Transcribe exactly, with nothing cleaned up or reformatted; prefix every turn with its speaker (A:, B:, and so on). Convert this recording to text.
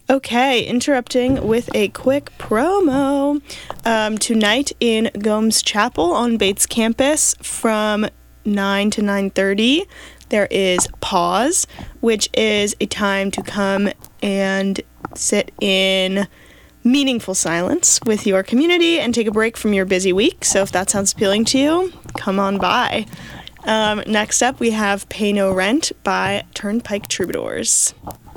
A: Okay, interrupting with a quick promo. Um, tonight in Gomes Chapel on Bates campus from nine to nine thirty, there is Pause, which is a time to come and sit in meaningful silence with your community and take a break from your busy week. So if that sounds appealing to you, come on by. Um, next up, we have Pay No Rent by Turnpike Troubadours.